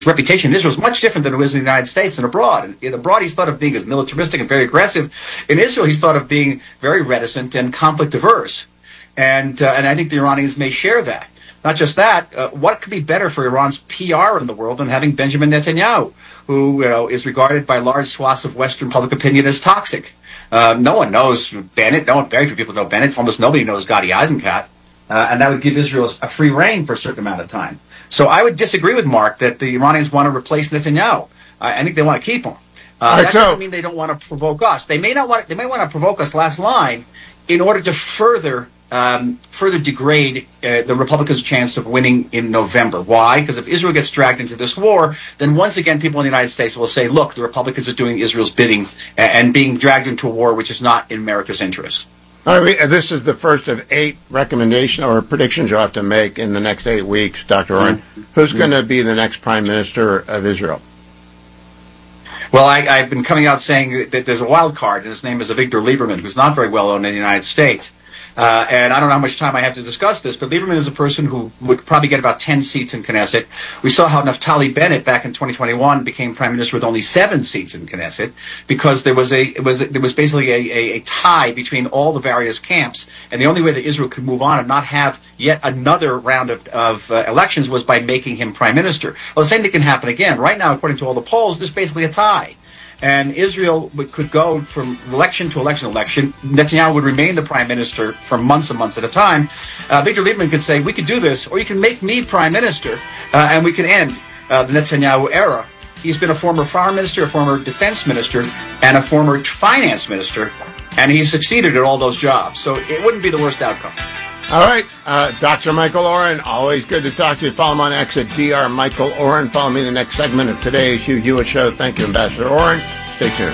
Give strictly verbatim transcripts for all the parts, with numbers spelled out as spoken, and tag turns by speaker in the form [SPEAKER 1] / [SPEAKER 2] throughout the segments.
[SPEAKER 1] reputation in Israel is much different than it was in the United States and abroad. And in abroad, he's thought of being as militaristic and very aggressive. In Israel, he's thought of being very reticent and conflict averse. And uh, and I think the Iranians may share that. Not just that, uh, what could be better for Iran's P R in the world than having Benjamin Netanyahu, who you know, is regarded by large swaths of Western public opinion as toxic. Uh, no one knows Bennett. No one, very few people know Bennett. Almost nobody knows Gadi Eisenkot. Uh, and that would give Israel a free reign for a certain amount of time. So I would disagree with Mark that the Iranians want to replace Netanyahu. I, I think they want to keep him. Uh,
[SPEAKER 2] right,
[SPEAKER 1] that
[SPEAKER 2] so,
[SPEAKER 1] doesn't mean they don't want to provoke us. They may not want. They may want to provoke us. Last line, in order to further um, further degrade uh, the Republicans' chance of winning in November. Why? Because if Israel gets dragged into this war, then once again people in the United States will say, "Look, the Republicans are doing Israel's bidding and being dragged into a war which is not in America's interest."
[SPEAKER 2] All right, this is the first of eight recommendations or predictions you'll have to make in the next eight weeks, Doctor Oren. Mm-hmm. Who's mm-hmm. going to be the next prime minister of Israel?
[SPEAKER 1] Well, I, I've been coming out saying that there's a wild card, and his name is Avigdor Lieberman, who's not very well known in the United States. Uh, and I don't know how much time I have to discuss this, but Lieberman is a person who would probably get about ten seats in Knesset. We saw how Naftali Bennett back in twenty twenty-one became prime minister with only seven seats in Knesset because there was a it was there was basically a, a, a tie between all the various camps, and the only way that Israel could move on and not have yet another round of, of uh, elections was by making him prime minister. Well, the same thing can happen again. Right now, according to all the polls, there's basically a tie. And Israel would, could go from election to election to election. Netanyahu would remain the prime minister for months and months at a time. Uh, Victor Lieberman could say, we could do this, or you can make me prime minister, uh, and we can end uh, the Netanyahu era. He's been a former foreign minister, a former defense minister, and a former finance minister, and he's succeeded at all those jobs. So it wouldn't be the worst outcome.
[SPEAKER 2] All right, uh, Doctor Michael Oren, always good to talk to you. Follow him on X at Doctor Michael Oren. Follow me in the next segment of today's Hugh Hewitt Show. Thank you, Ambassador Oren. Stay tuned.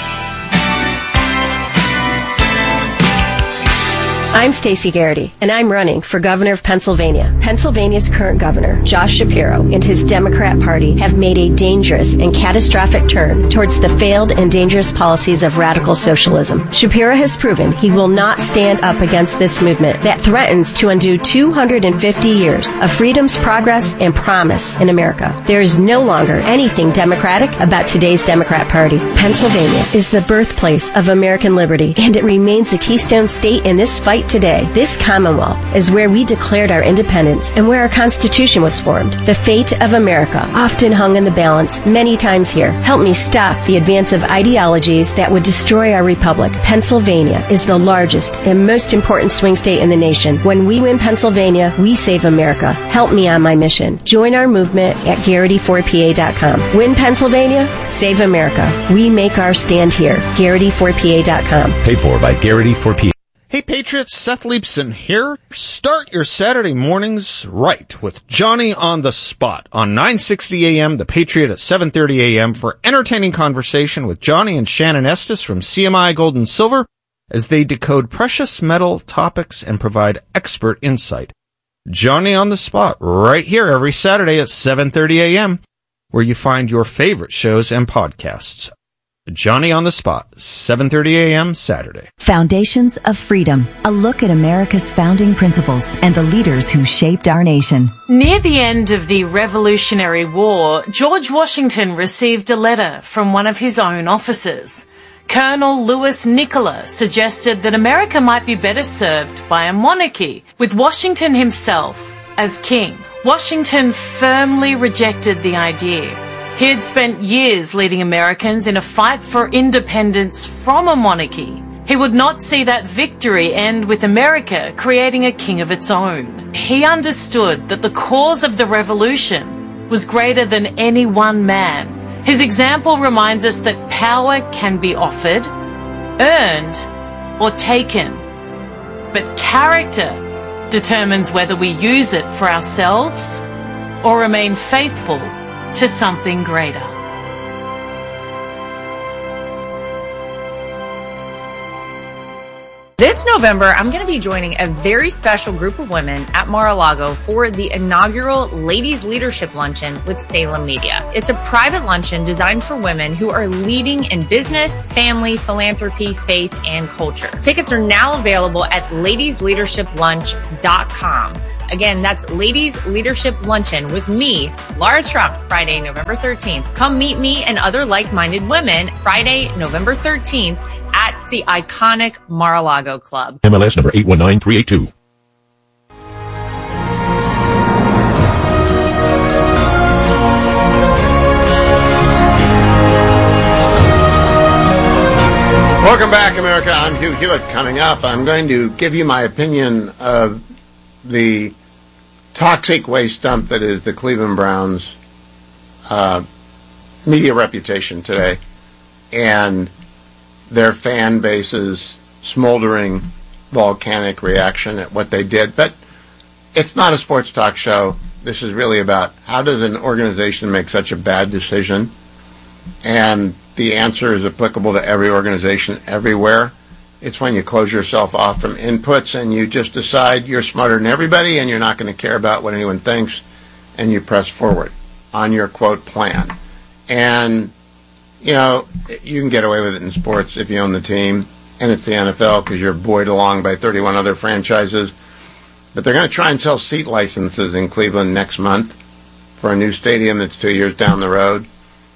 [SPEAKER 3] I'm Stacey Garrity, and I'm running for governor of Pennsylvania. Pennsylvania's current governor, Josh Shapiro, and his Democrat Party have made a dangerous and catastrophic turn towards the failed and dangerous policies of radical socialism. Shapiro has proven he will not stand up against this movement that threatens to undo two hundred fifty years of freedom's progress and promise in America. There is no longer anything democratic about today's Democrat Party. Pennsylvania is the birthplace of American liberty, and it remains a keystone state in this fight today. This Commonwealth is where we declared our independence and where our Constitution was formed. The fate of America often hung in the balance many times here. Help me stop the advance of ideologies that would destroy our republic. Pennsylvania is the largest and most important swing state in the nation. When we win Pennsylvania, we save America. Help me on my mission. Join our movement at Garrity four P A dot com. Win Pennsylvania, save America. We make our stand here. Garrity four P A dot com.
[SPEAKER 4] Paid for by Garrity four P A.
[SPEAKER 5] Hey Patriots, Seth Leibson here. Start your Saturday mornings right with Johnny on the Spot on nine sixty a.m. The Patriot at seven thirty a.m. for entertaining conversation with Johnny and Shannon Estes from C M I Gold and Silver as they decode precious metal topics and provide expert insight. Johnny on the Spot right here every Saturday at seven thirty a.m. where you find your favorite shows and podcasts. Johnny on the Spot, seven thirty a.m. Saturday.
[SPEAKER 6] Foundations of Freedom, a look at America's founding principles and the leaders who shaped our nation.
[SPEAKER 7] Near the end of the Revolutionary War, George Washington received a letter from one of his own officers. Colonel Louis Nicola suggested that America might be better served by a monarchy, with Washington himself as king. Washington firmly rejected the idea. He had spent years leading Americans in a fight for independence from a monarchy. He would not see that victory end with America creating a king of its own. He understood that the cause of the revolution was greater than any one man. His example reminds us that power can be offered, earned, or taken. But character determines whether we use it for ourselves or remain faithful to something greater.
[SPEAKER 8] This November, I'm going to be joining a very special group of women at Mar-a-Lago for the inaugural Ladies Leadership Luncheon with Salem Media. It's a private luncheon designed for women who are leading in business, family, philanthropy, faith, and culture. Tickets are now available at ladies leadership lunch dot com. Again, that's Ladies Leadership Luncheon with me, Laura Trump, Friday, November thirteenth. Come meet me and other like-minded women Friday, November thirteenth at the iconic Mar-a-Lago Club.
[SPEAKER 4] M L S number eight one nine three eight two.
[SPEAKER 2] Welcome back, America. I'm Hugh Hewitt. Coming up, I'm going to give you my opinion of the toxic waste dump that is the Cleveland Browns uh, media reputation today, and their fan base's smoldering volcanic reaction at what they did. But it's not a sports talk show. This is really about how does an organization make such a bad decision, and the answer is applicable to every organization everywhere. It's when you close yourself off from inputs and you just decide you're smarter than everybody and you're not going to care about what anyone thinks, and you press forward on your, quote, plan. And, you know, you can get away with it in sports if you own the team, and it's the N F L because you're buoyed along by thirty-one other franchises. But they're going to try and sell seat licenses in Cleveland next month for a new stadium that's two years down the road.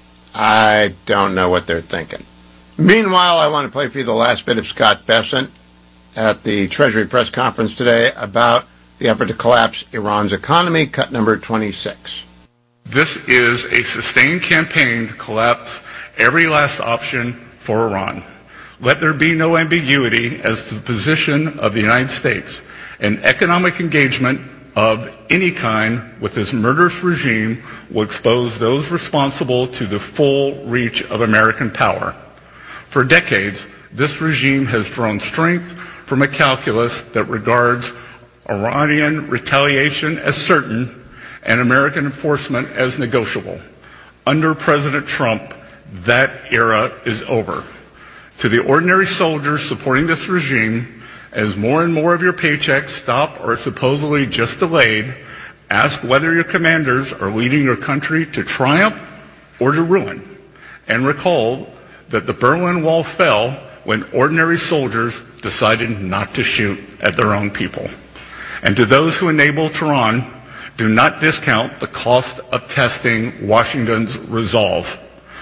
[SPEAKER 2] I don't know what they're thinking. Meanwhile, I want to play for you the last bit of Scott Bessent at the Treasury press conference today about the effort to collapse Iran's economy, cut number twenty-six.
[SPEAKER 9] This is a sustained campaign to collapse every last option for Iran. Let there be no ambiguity as to the position of the United States. An economic engagement of any kind with this murderous regime will expose those responsible to the full reach of American power. For decades, this regime has drawn strength from a calculus that regards Iranian retaliation as certain and American enforcement as negotiable. Under President Trump, that era is over. To the ordinary soldiers supporting this regime, as more and more of your paychecks stop or are supposedly just delayed, ask whether your commanders are leading your country to triumph or to ruin. And recall that the Berlin Wall fell when ordinary soldiers decided not to shoot at their own people. And to those who enable Tehran, do not discount the cost of testing Washington's resolve.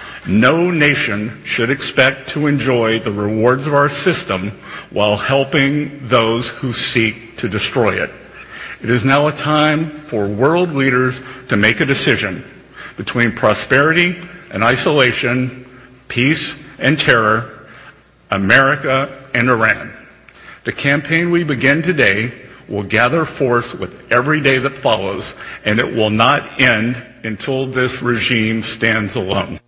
[SPEAKER 9] No nation should expect to enjoy the rewards of our system while helping those who seek to destroy it. It is now a time for world leaders to make a decision between prosperity and isolation, peace and terror, America and Iran. The campaign we begin today will gather force with every day that follows, and it will not end until this regime stands alone.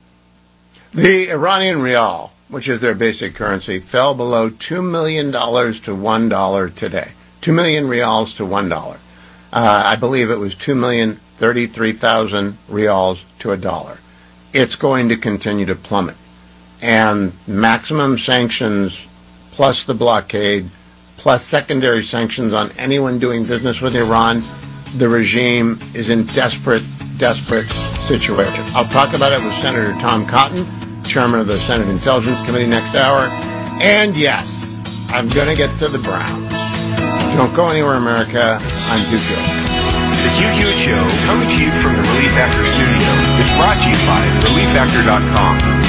[SPEAKER 2] The Iranian rial, which is their basic currency, fell below two million dollars to one dollar today. two million rials to one dollar. Uh, I believe it was two million thirty-three thousand rials to a dollar. It's going to continue to plummet. And maximum sanctions, plus the blockade, plus secondary sanctions on anyone doing business with Iran, the regime is in desperate, desperate situation. I'll talk about it with Senator Tom Cotton, chairman of the Senate Intelligence Committee, next hour. And yes, I'm going to get to the Browns. Don't go anywhere, America. I'm Hugh Hewitt.
[SPEAKER 10] The Hugh Hewitt Show, coming to you from the Relief Factor studio. It's brought to you by relief factor dot com.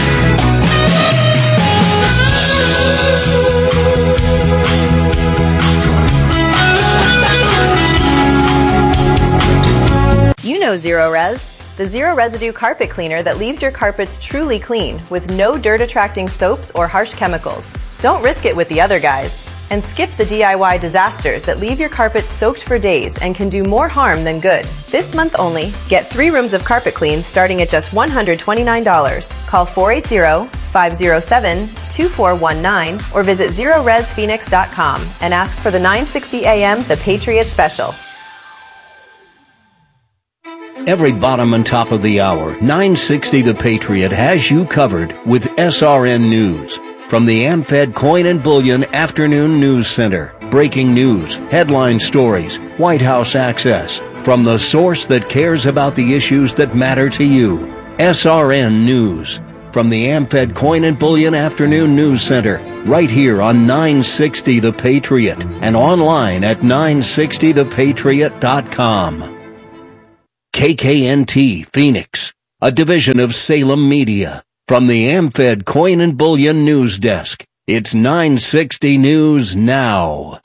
[SPEAKER 11] You know Zero Res, the zero residue carpet cleaner that leaves your carpets truly clean with no dirt-attracting soaps or harsh chemicals. Don't risk it with the other guys. And skip the D I Y disasters that leave your carpets soaked for days and can do more harm than good. This month only, get three rooms of carpet clean starting at just one hundred twenty-nine dollars. Call four eight zero, five zero seven, two four one nine or visit zero res phoenix dot com and ask for the nine sixty A M The Patriot Special.
[SPEAKER 12] Every bottom and top of the hour, nine sixty The Patriot has you covered with S R N News. From the AmFed Coin and Bullion Afternoon News Center. Breaking news, headline stories, White House access. From the source that cares about the issues that matter to you. S R N News. from the AmFed Coin and Bullion Afternoon News Center, right here on nine sixty The Patriot and online at nine sixty the patriot dot com. K K N T Phoenix, a division of Salem Media. From the AmFed Coin and Bullion News Desk, it's nine sixty News Now.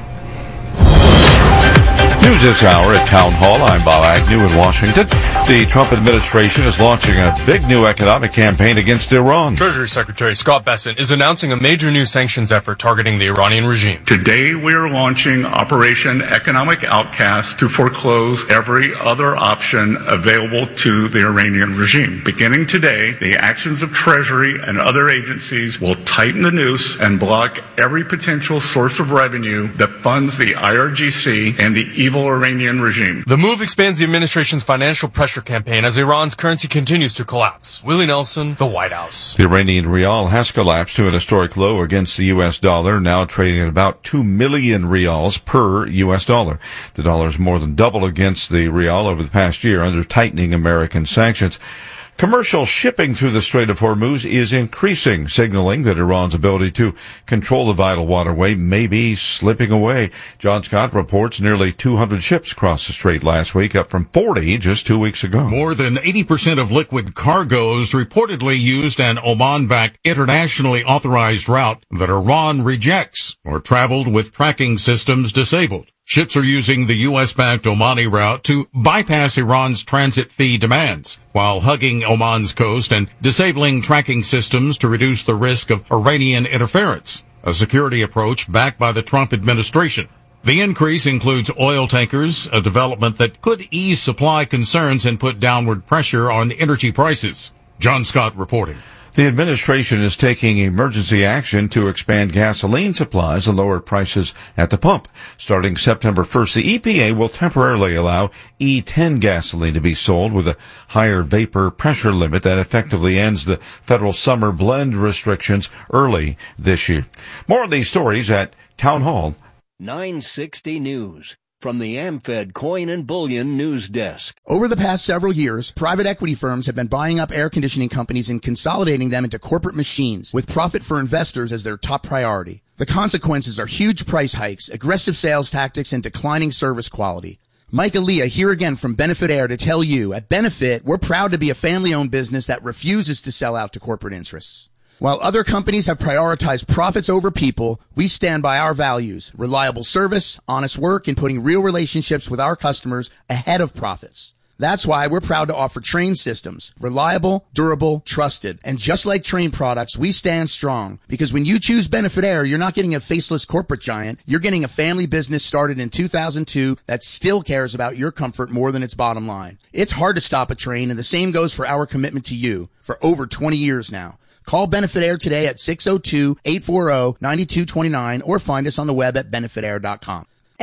[SPEAKER 13] News this hour at Town Hall. I'm Bob Agnew in Washington. The Trump administration is launching a big new economic campaign against Iran.
[SPEAKER 14] Treasury Secretary Scott Bessent is announcing a major new sanctions effort targeting the Iranian regime.
[SPEAKER 9] Today we are launching Operation Economic Outcast to foreclose every other option available to the Iranian regime. Beginning today, the actions of Treasury and other agencies will tighten the noose and block every potential source of revenue that funds the I R G C and the evil Iranian regime.
[SPEAKER 14] The move expands the administration's financial pressure campaign as Iran's currency continues to collapse. Willie Nelson, the White House.
[SPEAKER 13] The Iranian rial has collapsed to an historic low against the U S dollar, now trading at about two million rials per U S dollar. The dollar is more than double against the rial over the past year under tightening American sanctions. Commercial shipping through the Strait of Hormuz is increasing, signaling that Iran's ability to control the vital waterway may be slipping away. John Scott reports nearly two hundred ships crossed the strait last week, up from forty just two weeks ago.
[SPEAKER 15] More than eighty percent of liquid cargoes reportedly used an Oman-backed internationally authorized route that Iran rejects or traveled with tracking systems disabled. Ships are using the U S-backed Omani route to bypass Iran's transit fee demands, while hugging Oman's coast and disabling tracking systems to reduce the risk of Iranian interference, a security approach backed by the Trump administration. The increase includes oil tankers, a development that could ease supply concerns and put downward pressure on energy prices. John Scott reporting.
[SPEAKER 13] The administration is taking emergency action to expand gasoline supplies and lower prices at the pump. Starting September first, the E P A will temporarily allow E ten gasoline to be sold with a higher vapor pressure limit that effectively ends the federal summer blend restrictions early this year. More of these stories at Town Hall.
[SPEAKER 12] nine sixty News. From the AmFed Coin and Bullion News Desk.
[SPEAKER 16] Over the past several years, private equity firms have been buying up air conditioning companies and consolidating them into corporate machines, with profit for investors as their top priority. The consequences are huge price hikes, aggressive sales tactics, and declining service quality. Mike Aaliyah here again from Benefit Air to tell you, at Benefit, we're proud to be a family-owned business that refuses to sell out to corporate interests. While other companies have prioritized profits over people, we stand by our values, reliable service, honest work, and putting real relationships with our customers ahead of profits. That's why we're proud to offer Trane systems, reliable, durable, trusted. And just like Trane products, we stand strong, because when you choose Benefit Air, you're not getting a faceless corporate giant. You're getting a family business started in two thousand two that still cares about your comfort more than its bottom line. It's hard to stop a train, and the same goes for our commitment to you for over twenty years now. Call Benefit Air today at six oh two, eight four oh, nine two two nine or find us on the web at benefit air dot com.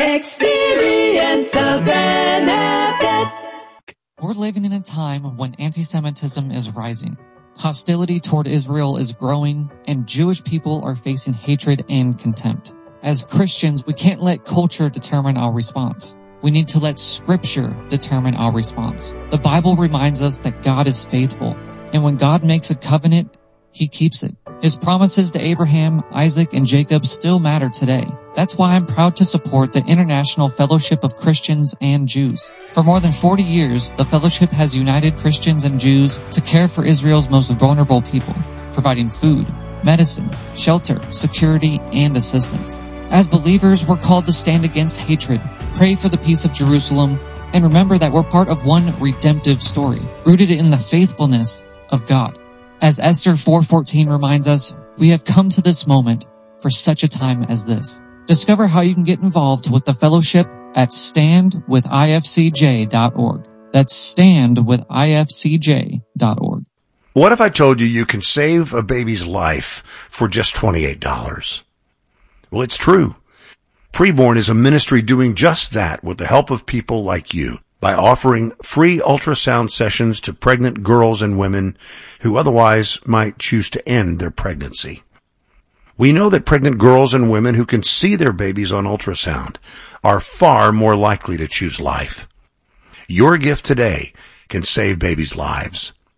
[SPEAKER 17] Experience the benefit.
[SPEAKER 18] We're living in a time when anti-Semitism is rising. Hostility toward Israel is growing, and Jewish people are facing hatred and contempt. As Christians, we can't let culture determine our response. We need to let Scripture determine our response. The Bible reminds us that God is faithful, and when God makes a covenant, He keeps it. His promises to Abraham, Isaac, and Jacob still matter today. That's why I'm proud to support the International Fellowship of Christians and Jews. For more than forty years, the fellowship has united Christians and Jews to care for Israel's most vulnerable people, providing food, medicine, shelter, security, and assistance. As believers, we're called to stand against hatred, pray for the peace of Jerusalem, and remember that we're part of one redemptive story, rooted in the faithfulness of God. As Esther four fourteen reminds us, we have come to this moment for such a time as this. Discover how you can get involved with the fellowship at stand with I F C J dot org. That's stand with I F C J dot org.
[SPEAKER 19] What if I told you you can save a baby's life for just twenty-eight dollars? Well, it's true. Preborn is a ministry doing just that with the help of people like you, by offering free ultrasound sessions to pregnant girls and women who otherwise might choose to end their pregnancy. We know that pregnant girls and women who can see their babies on ultrasound are far more likely to choose life. Your gift today can save babies' lives.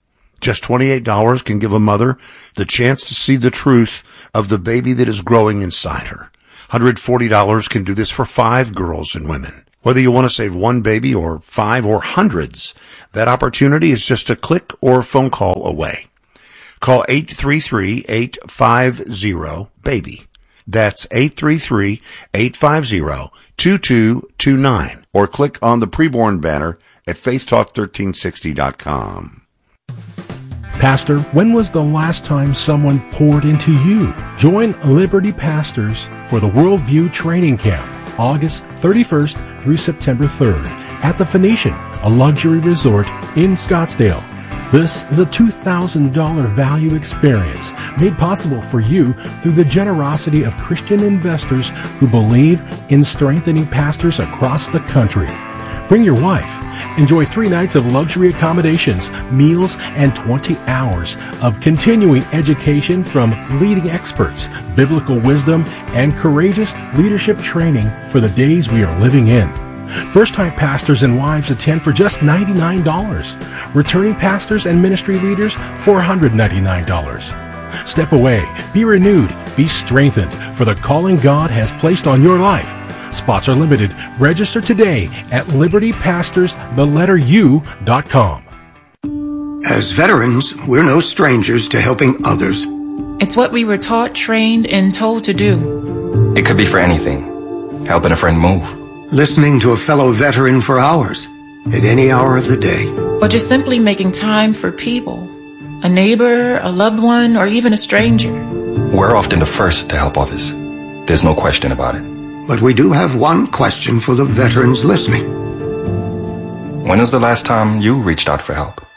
[SPEAKER 19] Just twenty-eight dollars can give a mother the chance to see the truth of the baby that is growing inside her. one hundred forty dollars can do this for five girls and women. Whether you want to save one baby or five or hundreds, that opportunity is just a click or a phone call away. Call eight three three, eight five zero, BABY. That's eight three three, eight five zero, two two two nine. Or click on the preborn banner at faith talk thirteen sixty dot com.
[SPEAKER 20] Pastor, when was the last time someone poured into you? Join Liberty Pastors for the Worldview Training Camp, August thirty-first through September third, at the Phoenician, a luxury resort in Scottsdale. This is a two thousand dollars value experience made possible for you through the generosity of Christian investors who believe in strengthening pastors across the country. Bring your wife. Enjoy three nights of luxury accommodations, meals, and twenty hours of continuing education from leading experts, biblical wisdom, and courageous leadership training for the days we are living in. First-time pastors and wives attend for just ninety-nine dollars. Returning pastors and ministry leaders, four hundred ninety-nine dollars. Step away, be renewed, be strengthened for the calling God has placed on your life. Spots are limited. Register today at liberty pastors the letter U dot com.
[SPEAKER 21] As veterans, we're no strangers to helping others.
[SPEAKER 22] It's what we were taught, trained, and told to do.
[SPEAKER 23] It could be for anything. Helping a friend move.
[SPEAKER 21] Listening to a fellow veteran for hours, at any hour of the day.
[SPEAKER 22] Or just simply making time for people. A neighbor, a loved one, or even a stranger.
[SPEAKER 23] We're often the first to help others. There's no question about it.
[SPEAKER 21] But we do have one question for the veterans listening.
[SPEAKER 23] When was the last time you reached out for help?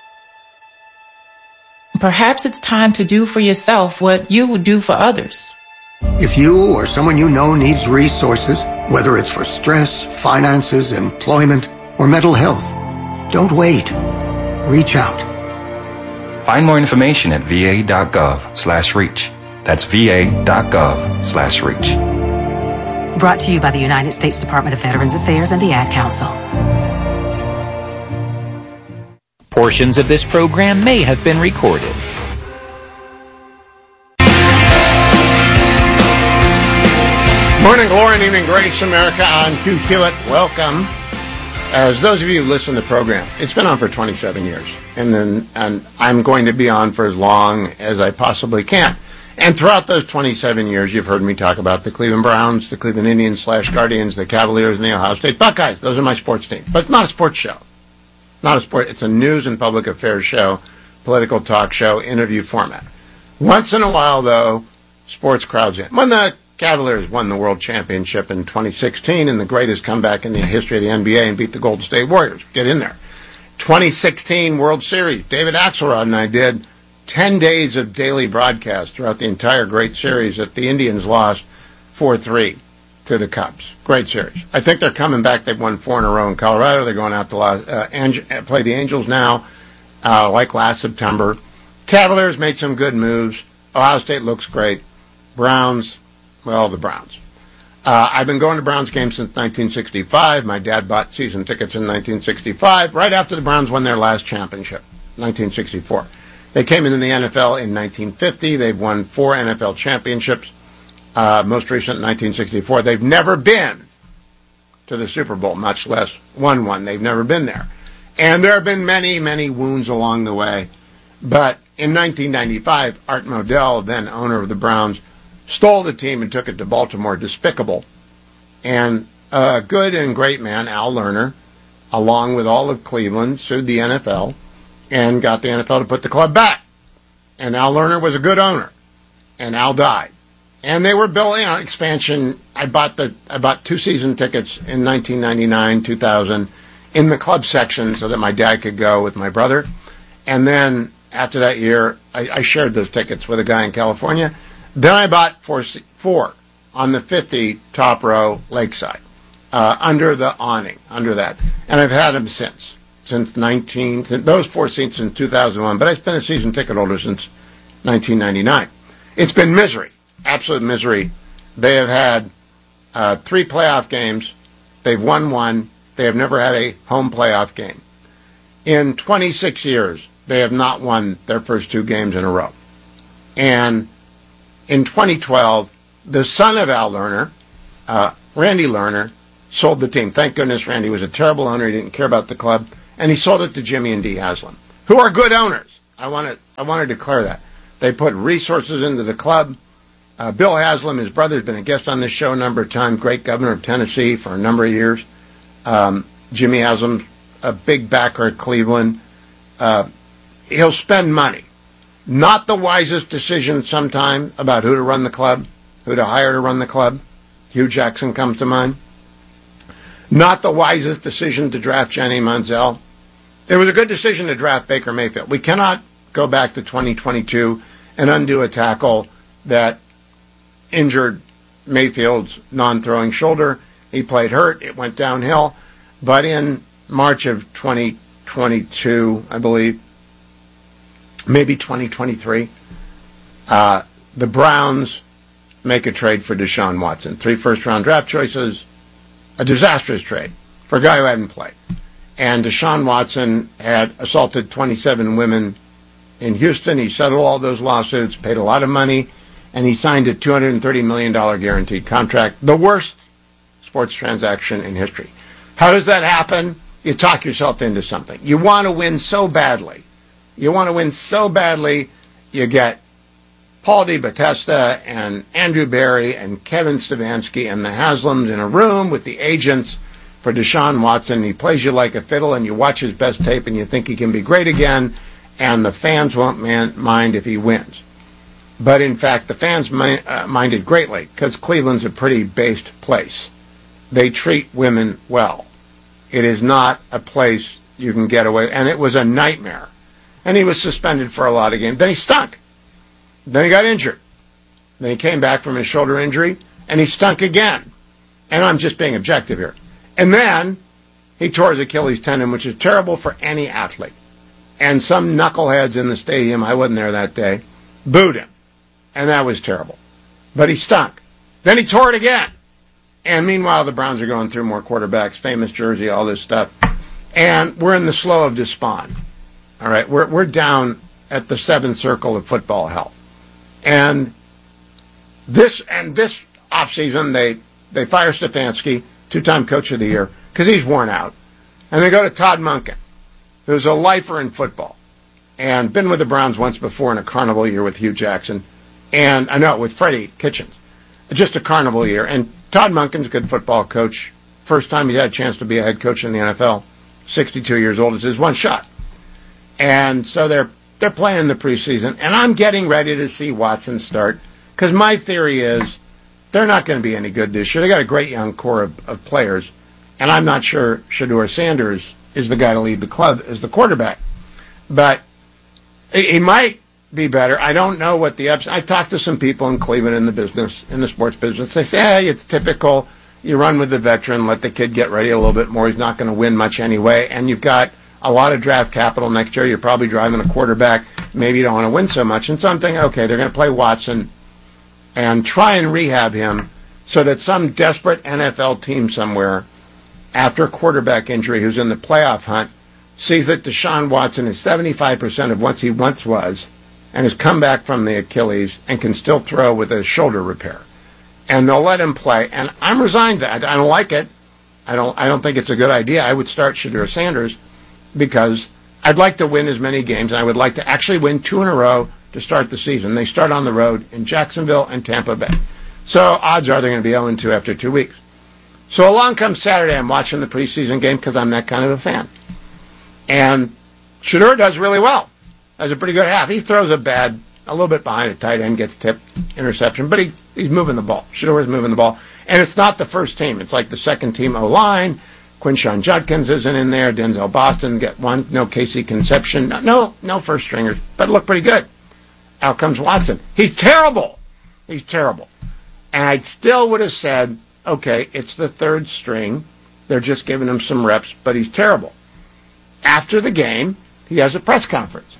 [SPEAKER 22] Perhaps it's time to do for yourself what you would do for others.
[SPEAKER 21] If you or someone you know needs resources, whether it's for stress, finances, employment, or mental health, don't wait. Reach out.
[SPEAKER 23] Find more information at va.gov slash reach. That's va.gov slash reach.
[SPEAKER 24] Brought to you by the United States Department of Veterans Affairs and the Ad Council.
[SPEAKER 25] Portions of this program may have been recorded.
[SPEAKER 2] Morning glory and evening grace, America. I'm Hugh Hewitt. Welcome. As those of you who listen to the program, it's been on for twenty-seven years, and then and I'm going to be on for as long as I possibly can. And throughout those twenty-seven years, you've heard me talk about the Cleveland Browns, the Cleveland Indians slash Guardians, the Cavaliers, and the Ohio State Buckeyes. Those are my sports teams. But it's not a sports show. Not a sport. It's a news and public affairs show, political talk show, interview format. Once in a while, though, sports crowds in. When the Cavaliers won the World Championship in twenty sixteen in the greatest comeback in the history of the N B A and beat the Golden State Warriors. Get in there. twenty sixteen World Series. David Axelrod and I did ten days of daily broadcast throughout the entire great series that the Indians lost four three to the Cubs. Great series. I think they're coming back. They've won four in a row in Colorado. They're going out to uh, Ang- play the Angels now, uh, like last September. Cavaliers made some good moves. Ohio State looks great. Browns, well, the Browns. Uh, I've been going to Browns games since nineteen sixty-five. My dad bought season tickets in nineteen sixty-five, right after the Browns won their last championship, nineteen sixty-four. They came into the N F L in nineteen fifty. They've won four N F L championships, uh, most recent in nineteen sixty-four. They've never been to the Super Bowl, much less won one. They've never been there. And there have been many, many wounds along the way. But in nineteen ninety-five, Art Modell, then owner of the Browns, stole the team and took it to Baltimore. Despicable. And a good and great man, Al Lerner, along with all of Cleveland, sued the N F L and got the N F L to put the club back. And Al Lerner was a good owner. And Al died. And they were building on expansion. I bought the I bought two season tickets in nineteen ninety-nine, two thousand in the club section so that my dad could go with my brother. And then after that year, I, I shared those tickets with a guy in California. Then I bought four, four on the fifty top row lakeside, uh, under the awning, under that. And I've had them since. Since nineteen, those four seats since two thousand one, but I've been a season ticket holder since nineteen ninety-nine. It's been misery, absolute misery. They have had uh, three playoff games. They've won one. They have never had a home playoff game. In twenty-six years, they have not won their first two games in a row. And in twenty twelve, the son of Al Lerner, uh, Randy Lerner, sold the team. Thank goodness Randy was a terrible owner. He didn't care about the club. And he sold it to Jimmy and Dee Haslam, who are good owners. I want to I want to declare that. They put resources into the club. Uh, Bill Haslam, his brother, has been a guest on this show a number of times, great governor of Tennessee for a number of years. Um, Jimmy Haslam, a big backer at Cleveland. Uh, he'll spend money. Not the wisest decision sometime about who to run the club, who to hire to run the club. Hugh Jackson comes to mind. Not the wisest decision to draft Johnny Manziel. It was a good decision to draft Baker Mayfield. We cannot go back to twenty twenty-two and undo a tackle that injured Mayfield's non-throwing shoulder. He played hurt. It went downhill. But in March of twenty twenty-two, I believe, maybe twenty twenty-three, uh, the Browns make a trade for Deshaun Watson. Three first-round draft choices, a disastrous trade for a guy who hadn't played. And Deshaun Watson had assaulted twenty-seven women in Houston. He settled all those lawsuits, paid a lot of money, and he signed a two hundred thirty million dollars guaranteed contract, the worst sports transaction in history. How does that happen? You talk yourself into something. You want to win so badly. You want to win so badly, you get Paul DeBattista and Andrew Berry and Kevin Stefanski and the Haslams in a room with the agents for Deshaun Watson. He plays you like a fiddle, and you watch his best tape, and you think he can be great again, and the fans won't man- mind if he wins. But in fact, the fans mi- uh, minded greatly, because Cleveland's a pretty based place. They treat women well. It is not a place you can get away, and it was a nightmare. And he was suspended for a lot of games. Then he stunk. Then he got injured. Then he came back from his shoulder injury, and he stunk again. And I'm just being objective here. And then he tore his Achilles tendon, which is terrible for any athlete. And some knuckleheads in the stadium, I wasn't there that day, booed him. And that was terrible. But he stunk. Then he tore it again. And meanwhile, the Browns are going through more quarterbacks, famous jersey, all this stuff. And we're in the slough of despond. All right, we're we're down at the seventh circle of football hell. And this and this offseason, they, they fire Stefanski, two-time coach of the year, because he's worn out. And they go to Todd Monken, who's a lifer in football, and been with the Browns once before in a carnival year with Hugh Jackson. And I know, with Freddie Kitchens. Just a carnival year. And Todd Monken's a good football coach. First time he's had a chance to be a head coach in the N F L. sixty-two years old. It's his one shot. And so they're they're playing in the preseason. And I'm getting ready to see Watson start. Because my theory is they're not going to be any good this year. They got a great young core of, of players. And I'm not sure Shedeur Sanders is the guy to lead the club as the quarterback. But he, he might be better. I don't know what the ups. I talked to some people in Cleveland in the business, in the sports business. They say, hey, it's typical. You run with the veteran, let the kid get ready a little bit more. He's not going to win much anyway. And you've got a lot of draft capital next year. You're probably driving a quarterback. Maybe you don't want to win so much. And so I'm thinking, okay, they're going to play Watson and try and rehab him so that some desperate N F L team somewhere, after a quarterback injury who's in the playoff hunt, sees that Deshaun Watson is seventy-five percent of what he once was and has come back from the Achilles and can still throw with a shoulder repair. And they'll let him play. And I'm resigned to that. I don't like it. I don't I don't think it's a good idea. I would start Shedeur Sanders because I'd like to win as many games, and I would like to actually win two in a row to start the season. They start on the road in Jacksonville and Tampa Bay. So odds are they're going to be oh and two after two weeks. So along comes Saturday. I'm watching the preseason game because I'm that kind of a fan. And Shedeur does really well. Has a pretty good half. He throws a bad, a little bit behind a tight end, gets tipped, interception, but he, he's moving the ball. Shedeur is moving the ball. And it's not the first team. It's like the second team O-line. Quinshon Judkins isn't in there. Denzel Boston get one. No Casey Conception. No, no, no first stringers, but look pretty good. Out comes Watson. He's terrible. He's terrible. And I still would have said, okay, it's the third string. They're just giving him some reps, but he's terrible. After the game, he has a press conference.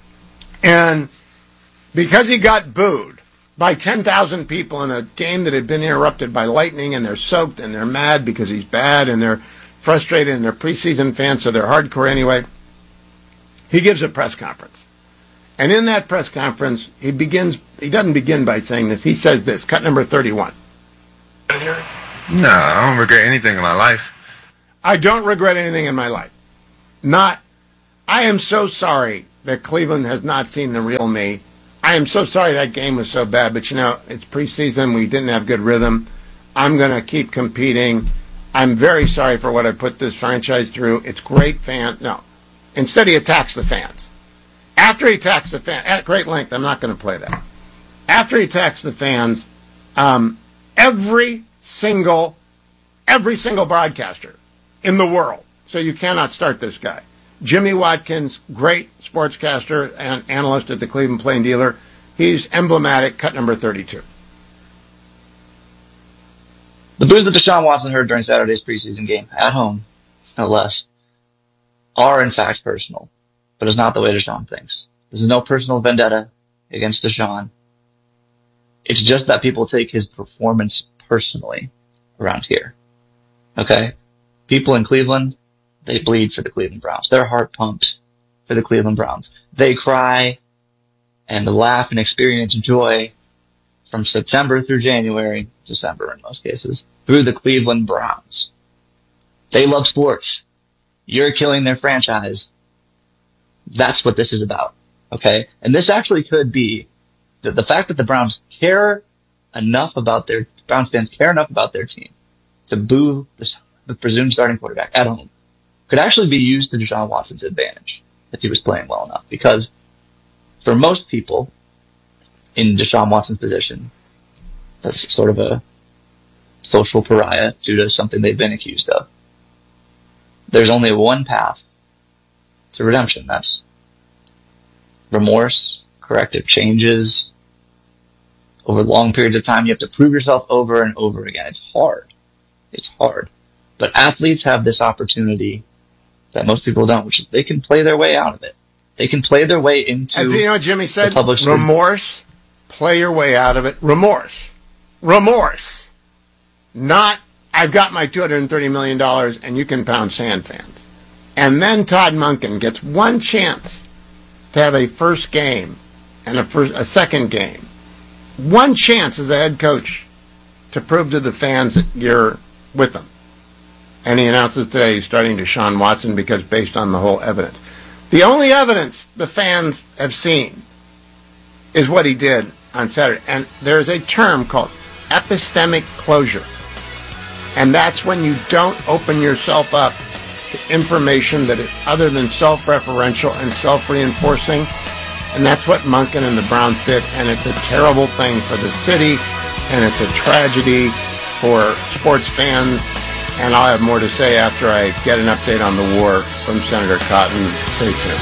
[SPEAKER 2] And because he got booed by ten thousand people in a game that had been interrupted by lightning, and they're soaked and they're mad because he's bad and they're frustrated and they're preseason fans, so they're hardcore anyway, He gives a press conference. And in that press conference, he begins, he doesn't begin by saying this. He says this, cut number thirty-one.
[SPEAKER 1] No, I don't regret anything in my life.
[SPEAKER 2] I don't regret anything in my life. Not, I am so sorry that Cleveland has not seen the real me. I am so sorry that game was so bad, but you know, it's preseason. We didn't have good rhythm. I'm going to keep competing. I'm very sorry for what I put this franchise through. It's great fans. No. Instead, he attacks the fans. After he attacks the fans, at great length, I'm not going to play that. After he attacks the fans, um, every single, every single broadcaster in the world, so you cannot start this guy. Jimmy Watkins, great sportscaster and analyst at the Cleveland Plain Dealer. He's emblematic, cut number thirty-two.
[SPEAKER 3] The boos that Deshaun Watson heard during Saturday's preseason game, at home, no less, are in fact personal, but it's not the way Deshaun thinks. This is no personal vendetta against Deshaun. It's just that people take his performance personally around here. Okay? People in Cleveland, they bleed for the Cleveland Browns. Their heart pumps for the Cleveland Browns. They cry and laugh and experience joy from September through January, December in most cases, through the Cleveland Browns. They love sports. You're killing their franchise. That's what this is about. Okay? And this actually could be the, the fact that the Browns care enough about their, Browns fans care enough about their team to boo the, the presumed starting quarterback at home could actually be used to Deshaun Watson's advantage if he was playing well enough. Because for most people in Deshaun Watson's position, that's sort of a social pariah due to something they've been accused of. There's only one path to redemption. That's remorse, corrective changes. Over long periods of time, you have to prove yourself over and over again. It's hard. It's hard. But athletes have this opportunity that most people don't, which is they can play their way out of it. They can play their way into.
[SPEAKER 2] And you know what Jimmy said?
[SPEAKER 3] Remorse.
[SPEAKER 2] Remorse. Play your way out of it. Remorse. Remorse. Not, I've got my two hundred thirty million dollars and you can pound sand, fans. And then Todd Monken gets one chance to have a first game and a first, a second game. One chance as a head coach to prove to the fans that you're with them. And he announces today he's starting Deshaun Watson because based on the whole evidence. The only evidence the fans have seen is what he did on Saturday. And there's a term called epistemic closure. And that's when you don't open yourself up to information that is other than self-referential and self-reinforcing. And that's what Monken and the Browns did. And it's a terrible thing for the city. And it's a tragedy for sports fans. And I'll have more to say after I get an update on the war from Senator Cotton. Stay tuned.